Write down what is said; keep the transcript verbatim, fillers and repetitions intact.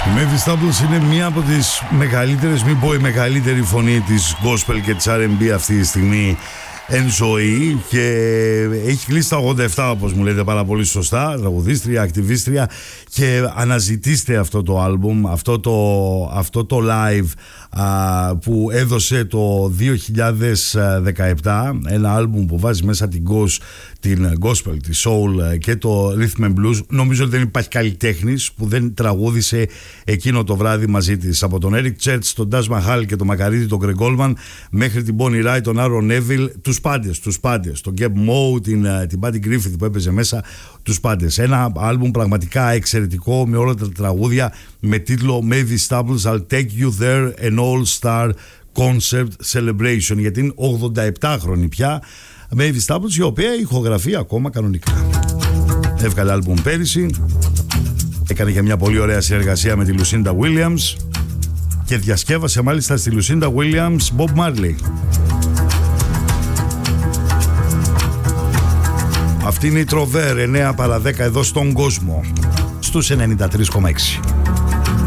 Η Mavis Staples είναι μία από τις μεγαλύτερες, μην πω η μεγαλύτερη φωνή της gospel και της αρ εν μπι αυτή τη στιγμή εν ζωή, και έχει κλείσει τα ογδόντα επτά, όπως μου λέτε πάρα πολύ σωστά, τραγουδίστρια, ακτιβίστρια, και αναζητήστε αυτό το άλμπουμ, αυτό το, αυτό το live α, που έδωσε το δύο χιλιάδες δεκαεπτά, ένα άλμπουμ που βάζει μέσα την gospel, την gospel, τη soul και το rhythm and blues. Νομίζω ότι δεν υπάρχει καλλιτέχνης που δεν τραγούδισε εκείνο το βράδυ μαζί της, από τον Eric Church, τον Taj Mahal και τον Μακαρίτη, τον Greg Goldman, μέχρι την Bonnie Raitt, τον Aaron Neville, τους πάντες, τους πάντες, τον Geb Moe, την, την Patty Griffith που έπαιζε μέσα, τους πάντες. Ένα άλμπουμ πραγματικά εξαιρετικό, με όλα τα τραγούδια, με τίτλο Mavis Staples I'll Take You There, an All-Star Concert Celebration, γιατί είναι ογδόντα επτά χρονη πια Mavis Staples, η οποία ηχογραφεί ακόμα κανονικά. Έβγαλε άλμπουμ πέρυσι, έκανε και μια πολύ ωραία συνεργασία με τη Lucinda Williams και διασκεύασε μάλιστα στη Lucinda Williams Bob Marley. Αυτή είναι η Trover, εννέα παρά δέκα εδώ στον κόσμο, στους ενενήντα τρία κόμμα έξι.